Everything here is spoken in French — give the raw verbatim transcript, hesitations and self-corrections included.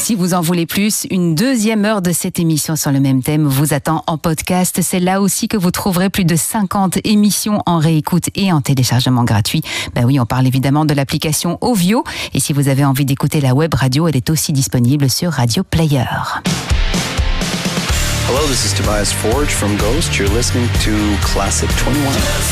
Si vous en voulez plus, une deuxième heure de cette émission sur le même thème vous attend en podcast. C'est là aussi que vous trouverez plus de cinquante émissions en réécoute et en téléchargement gratuit. Ben oui, on parle évidemment de l'application Ovio. Et si vous avez envie d'écouter la web radio, elle est aussi disponible sur Radio Player. Hello, this is Tobias Forge from Ghost. You're listening to Classic twenty-one.